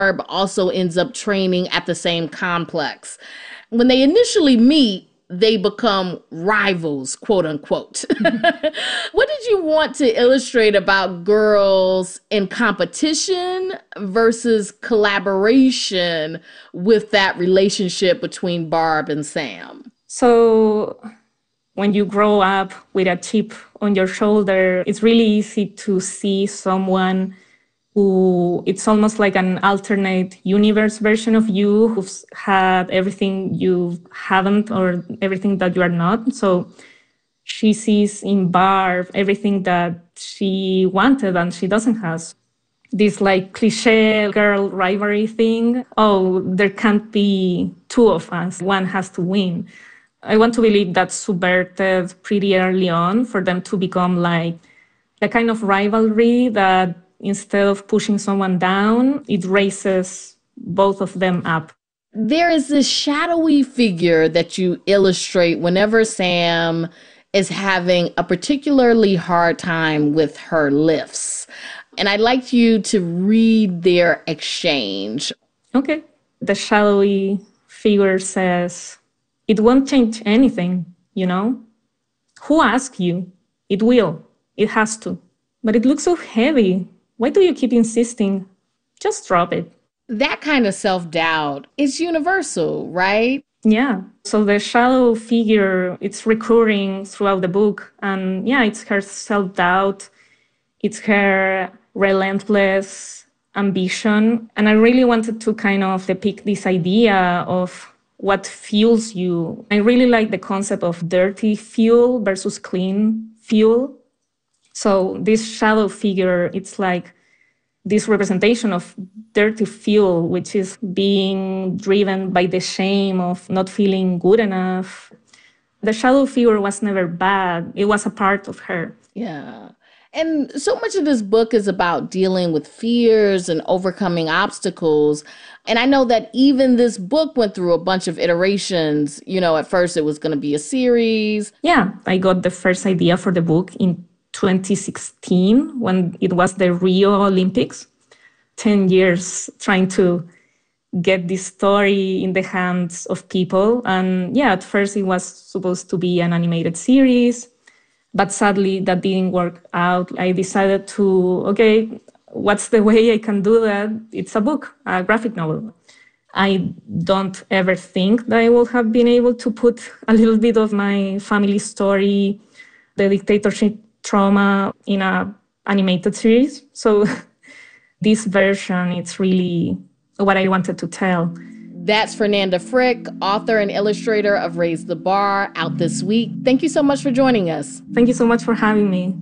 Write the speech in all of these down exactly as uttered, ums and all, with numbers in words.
Barb also ends up training at the same complex. When they initially meet, they become rivals, quote unquote. What did you want to illustrate about girls in competition versus collaboration with that relationship between Barb and Sam? So when you grow up with a chip on your shoulder, it's really easy to see someone who it's almost like an alternate universe version of you who's had everything you haven't or everything that you are not. So she sees in Barb everything that she wanted and she doesn't have. This like cliche girl rivalry thing. Oh, there can't be two of us. One has to win. I want to believe that's subverted pretty early on for them to become like the kind of rivalry that instead of pushing someone down, it raises both of them up. There is this shadowy figure that you illustrate whenever Sam is having a particularly hard time with her lifts. And I'd like you to read their exchange. Okay. The shadowy figure says, "It won't change anything, you know? Who asked you? It will. It has to. But it looks so heavy. Why do you keep insisting? Just drop it." That kind of self-doubt is universal, right? Yeah. So the shadow figure, it's recurring throughout the book. And yeah, it's her self-doubt. It's her relentless ambition. And I really wanted to kind of depict this idea of what fuels you. I really like the concept of dirty fuel versus clean fuel. So this shadow figure, it's like this representation of dirty fuel, which is being driven by the shame of not feeling good enough. The shadow figure was never bad. It was a part of her. Yeah. And so much of this book is about dealing with fears and overcoming obstacles. And I know that even this book went through a bunch of iterations. You know, at first it was going to be a series. Yeah, I got the first idea for the book in twenty sixteen when it was the Rio Olympics. ten years trying to get this story in the hands of people. And yeah, at first it was supposed to be an animated series. But sadly, that didn't work out. I decided to, okay, what's the way I can do that? It's a book, a graphic novel. I don't ever think that I will have been able to put a little bit of my family story, the dictatorship trauma, in a animated series. So this version, it's really what I wanted to tell. That's Fernanda Frick, author and illustrator of Raise the Bar, out this week. Thank you so much for joining us. Thank you so much for having me.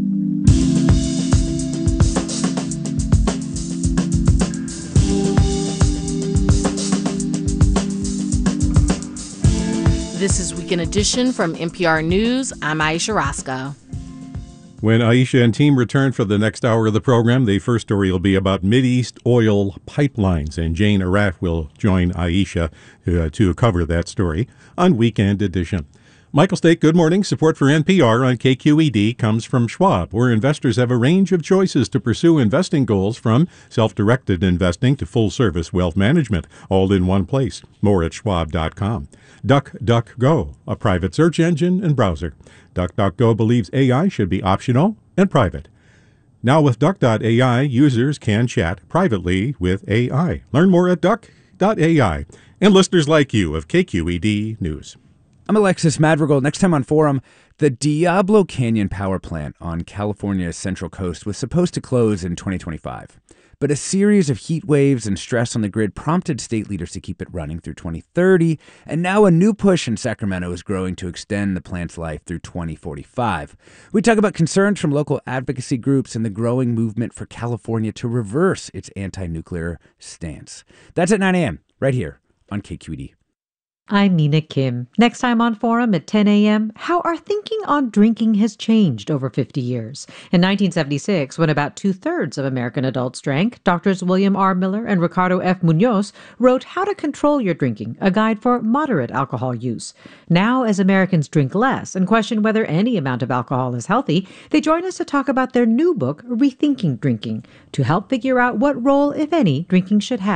This is Weekend Edition from N P R News. I'm Aisha Roscoe. When Aisha and team return for the next hour of the program, the first story will be about Mideast oil pipelines, and Jane Arat will join Aisha uh, to cover that story on Weekend Edition. Michael Stake, good morning. Support for N P R on K Q E D comes from Schwab, where investors have a range of choices to pursue investing goals, from self-directed investing to full-service wealth management, all in one place. More at schwab dot com. DuckDuckGo, a private search engine and browser. DuckDuckGo believes A I should be optional and private. Now with Duck dot A I, users can chat privately with A I. Learn more at Duck dot A I. And listeners like you of K Q E D News. I'm Alexis Madrigal. Next time on Forum, the Diablo Canyon power plant on California's Central Coast was supposed to close in twenty twenty-five. But a series of heat waves and stress on the grid prompted state leaders to keep it running through twenty thirty, and now a new push in Sacramento is growing to extend the plant's life through twenty forty-five. We talk about concerns from local advocacy groups and the growing movement for California to reverse its anti-nuclear stance. That's at nine a.m. right here on K Q E D. I'm Mina Kim. Next time on Forum at ten a.m., how our thinking on drinking has changed over fifty years. In nineteen seventy-six, when about two-thirds of American adults drank, Doctors William R. Miller and Ricardo F. Munoz wrote How to Control Your Drinking, a guide for moderate alcohol use. Now, as Americans drink less and question whether any amount of alcohol is healthy, they join us to talk about their new book, Rethinking Drinking, to help figure out what role, if any, drinking should have.